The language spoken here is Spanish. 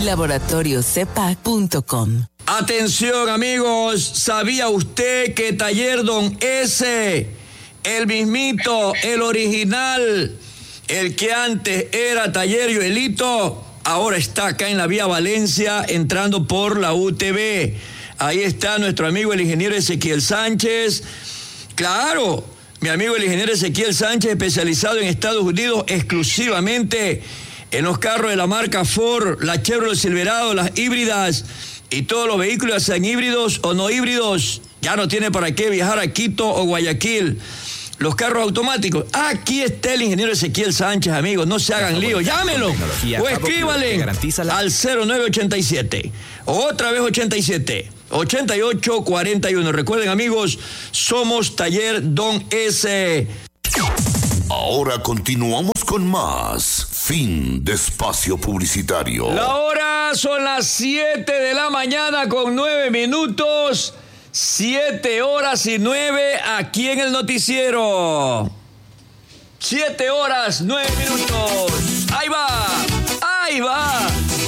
Laboratoriocepac.com. Atención amigos, ¿sabía usted que Taller Don S, el mismito, el original, el que antes era Taller Joelito, ahora está acá en la vía Valencia entrando por la UTV? Ahí está nuestro amigo el ingeniero Ezequiel Sánchez. Claro, mi amigo el ingeniero Ezequiel Sánchez, especializado en Estados Unidos exclusivamente en los carros de la marca Ford, la Chevrolet Silverado, las híbridas y todos los vehículos, sean híbridos o no híbridos. Ya no tiene para qué viajar a Quito o Guayaquil. Los carros automáticos. Aquí está el ingeniero Ezequiel Sánchez, amigos. No se hagan lío. Llámelo o escríbale al 0987. Otra vez 87. 8841. Recuerden, amigos, somos Taller Don S. Ahora continuamos con más. Fin de espacio publicitario. La hora son las 7 de la mañana con 9 minutos. 7 horas y 9 aquí en el noticiero. 7 horas, 9 minutos. Ahí va, ahí va.